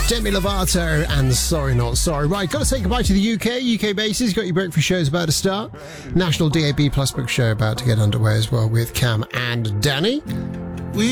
Demi Lovato and Sorry Not Sorry. Right, got to say goodbye to the UK bases. Got your breakfast shows about to start. National DAB Plus book show about to get underway as well with Cam and Danny.